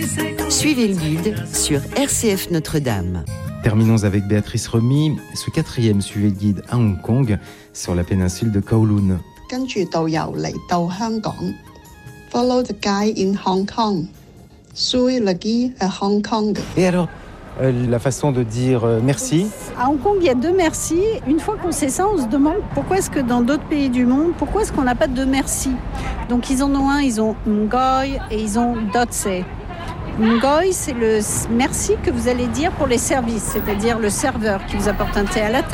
Suivez le guide sur RCF Notre-Dame. Terminons avec Béatrice Remy, ce 4e Suivez le guide à Hong Kong, sur la péninsule de Kowloon. 跟住導遊嚟到香港 ，Follow the guide in Hong Kong. Suivez le guide à Hong Kong. Et alors, la façon de dire merci? À Hong Kong, il y a 2 merci. Une fois qu'on sait ça, on se demande pourquoi est-ce que dans d'autres pays du monde, pourquoi est-ce qu'on n'a pas de 2 merci? Donc ils en ont un, ils ont Ngoy et ils ont Dotse. Ngoy, c'est le merci que vous allez dire pour les services, c'est-à-dire le serveur qui vous apporte un thé à la table.